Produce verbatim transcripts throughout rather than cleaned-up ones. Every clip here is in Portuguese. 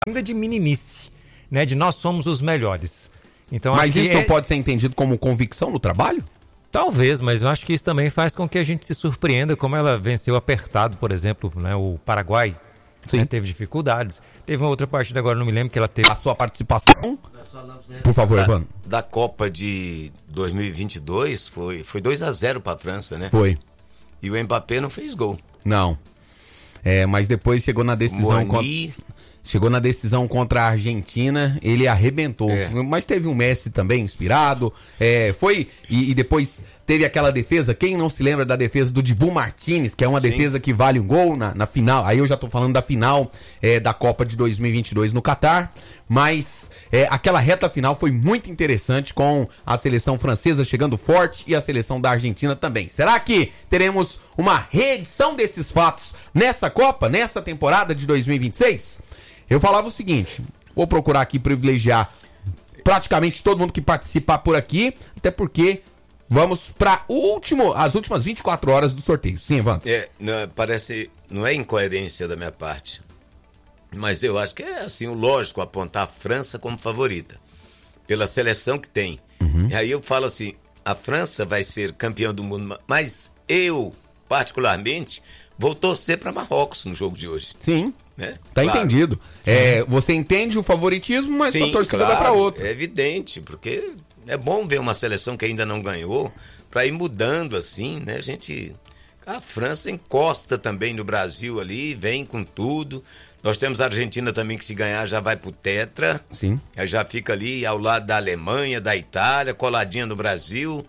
ainda de meninice, né? De nós somos os melhores. Então, mas isso é... não pode ser entendido como convicção no trabalho? Talvez, mas eu acho que isso também faz com que a gente se surpreenda, como ela venceu apertado, por exemplo, né, o Paraguai, né, teve dificuldades. Teve uma outra partida, agora não me lembro, que ela teve... A sua participação? Por favor, da, Evandro. Da Copa de dois mil e vinte e dois, foi, foi dois a zero para a França, né? Foi. E o Mbappé não fez gol. Não. É, mas depois chegou na decisão... Moani... Chegou na decisão contra a Argentina, ele arrebentou. É. Mas teve um Messi também inspirado. É, foi e, e depois teve aquela defesa. Quem não se lembra da defesa do Dibu Martínez, que é uma Sim. defesa que vale um gol na, na final. Aí eu já tô falando da final é, da Copa de dois mil e vinte e dois no Catar. Mas é, aquela reta final foi muito interessante, com a seleção francesa chegando forte e a seleção da Argentina também. Será que teremos uma reedição desses fatos nessa Copa, nessa temporada de dois mil e vinte e seis? Eu falava o seguinte, vou procurar aqui privilegiar praticamente todo mundo que participar por aqui, até porque vamos para último, as últimas vinte e quatro horas do sorteio. Sim, Evandro? É, não, parece, não é incoerência da minha parte, mas eu acho que é assim, o lógico apontar a França como favorita, pela seleção que tem. Uhum. E aí eu falo assim, a França vai ser campeã do mundo, mas eu, particularmente, vou torcer para Marrocos no jogo de hoje. Sim. Né? Tá claro. Entendido. É, você entende o favoritismo, mas Sim, a torcida claro, vai pra outra. É evidente, porque é bom ver uma seleção que ainda não ganhou, pra ir mudando assim, né? A gente... A França encosta também no Brasil ali, vem com tudo. Nós temos a Argentina também, que se ganhar já vai pro Tetra. Sim. Aí já fica ali ao lado da Alemanha, da Itália, coladinha no Brasil.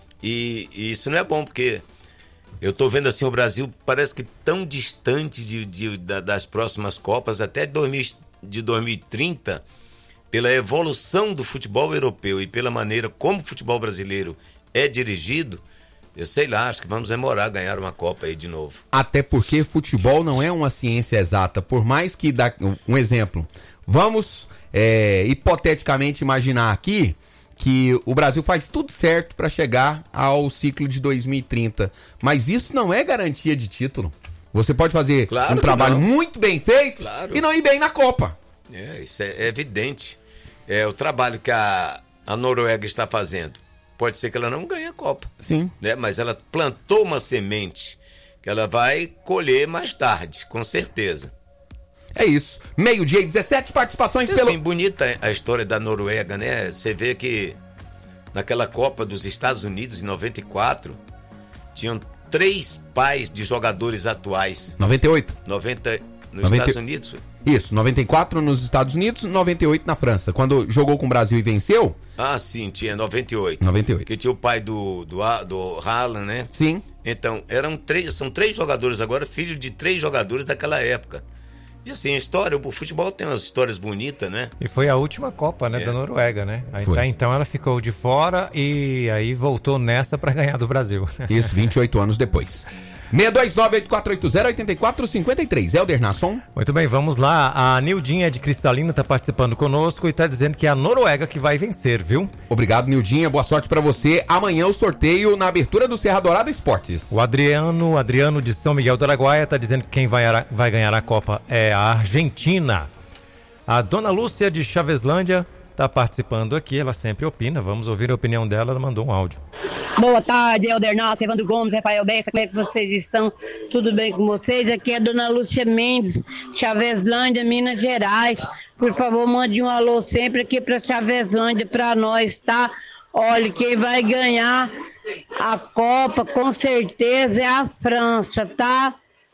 E, e isso não é bom, porque... Eu tô vendo assim, o Brasil parece que tão distante de, de, de, das próximas Copas, até dois mil, de dois mil e trinta, pela evolução do futebol europeu e pela maneira como o futebol brasileiro é dirigido, eu sei lá, acho que vamos demorar a ganhar uma Copa aí de novo. Até porque futebol não é uma ciência exata, por mais que, dá um exemplo, vamos é, hipoteticamente imaginar aqui que o Brasil faz tudo certo para chegar ao ciclo de dois mil e trinta. Mas isso não é garantia de título. Você pode fazer claro um trabalho não. muito bem feito claro. e não ir bem na Copa. É, isso é, é evidente. É o trabalho que a, a Noruega está fazendo. Pode ser que ela não ganhe a Copa. Sim. Né? Mas ela plantou uma semente que ela vai colher mais tarde, com certeza. É isso. Meio-dia e dezessete participações é pelo... Assim, bonita a história da Noruega, né? Você vê que naquela Copa dos Estados Unidos, em noventa e quatro, tinham três pais de jogadores atuais. noventa e oito. noventa nos noventa... Estados Unidos? Isso, noventa e quatro nos Estados Unidos, noventa e oito na França. Quando jogou com o Brasil e venceu... Ah, sim, tinha noventa e oito. noventa e oito. Que tinha o pai do, do, do Haaland, né? Sim. Então, eram três, são três jogadores agora, filhos de três jogadores daquela época. E assim, a história, o futebol tem umas histórias bonitas, né? E foi a última Copa, né, é. da Noruega, né? Aí, tá, então ela ficou de fora e aí voltou nessa para ganhar do Brasil. Isso, vinte e oito anos depois. seis dois nove, oito quatro oito zero, oito quatro cinco três. Helder Nasson. Muito bem, vamos lá. A Nildinha de Cristalina está participando conosco e está dizendo que é a Noruega que vai vencer, viu? Obrigado, Nildinha. Boa sorte para você. Amanhã o sorteio na abertura do Serra Dourada Esportes. O Adriano, Adriano de São Miguel do Araguaia está dizendo que quem vai, vai ganhar a Copa é a Argentina. A Dona Lúcia de Chaveslândia está participando aqui, ela sempre opina. Vamos ouvir a opinião dela, ela mandou um áudio. Boa tarde, Helder Nasson, Evandro Gomes, Rafael Bessa, como é que vocês estão? Tudo bem com vocês? Aqui é a Dona Lúcia Mendes, Chaveslândia, Minas Gerais. Por favor, mande um alô sempre aqui para Chaveslândia, para nós, tá? Olha, quem vai ganhar a Copa, com certeza, é a França, tá?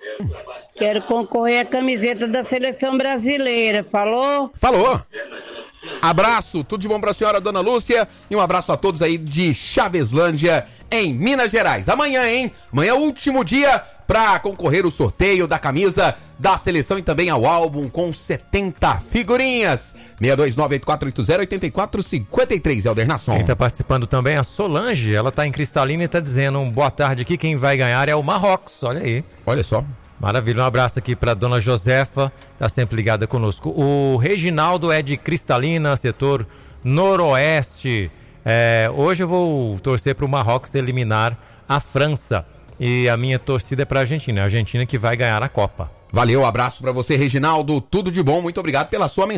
Quero concorrer à camiseta da seleção brasileira, falou? Falou! Abraço, tudo de bom pra senhora, Dona Lúcia, e um abraço a todos aí de Chaveslândia, em Minas Gerais. Amanhã, hein? Amanhã é o último dia pra concorrer o sorteio da camisa da seleção e também ao álbum com setenta figurinhas. seis dois nove, oito quatro oito zero, oito quatro cinco três, Helder Nasson. Quem tá participando também é a Solange, ela tá em Cristalina e tá dizendo um boa tarde aqui, quem vai ganhar é o Marrocos, olha aí. Olha só. Maravilha, um abraço aqui para dona Josefa, tá sempre ligada conosco. O Reginaldo é de Cristalina, setor noroeste. É, hoje eu vou torcer para o Marrocos eliminar a França. E a minha torcida é para a Argentina, a Argentina que vai ganhar a Copa. Valeu, abraço pra você, Reginaldo. Tudo de bom, muito obrigado pela sua mensagem.